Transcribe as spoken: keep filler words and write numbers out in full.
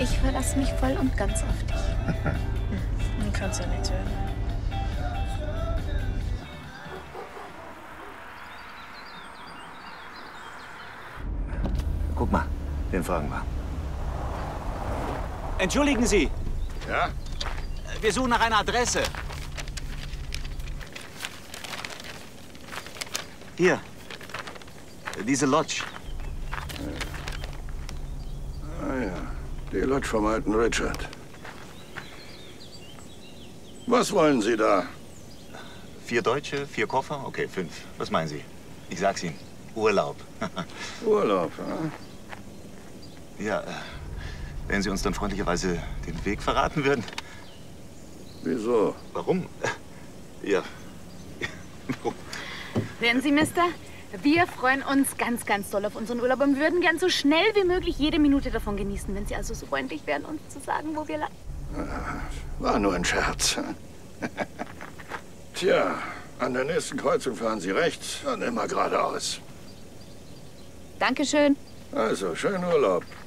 Ich verlasse mich voll und ganz auf dich. Hm, kannst ja nichts hören. Guck mal, den fragen wir. Entschuldigen Sie, Ja? wir suchen nach einer Adresse. Hier, diese Lodge. Ah ja, die Lodge vom alten Richard. Was wollen Sie da? Vier Deutsche, vier Koffer? Okay, fünf. Was meinen Sie? Ich sag's Ihnen. Urlaub. Urlaub, ja? Ja, äh, wenn Sie uns dann freundlicherweise den Weg verraten würden. Wieso? Warum? Ja. Hören Sie, Mister? Wir freuen uns ganz, ganz doll auf unseren Urlaub und würden gern so schnell wie möglich jede Minute davon genießen, wenn Sie also so freundlich wären, uns zu sagen, wo wir landen. War nur ein Scherz. Tja, an der nächsten Kreuzung fahren Sie rechts und immer geradeaus. Dankeschön. Also, schönen Urlaub.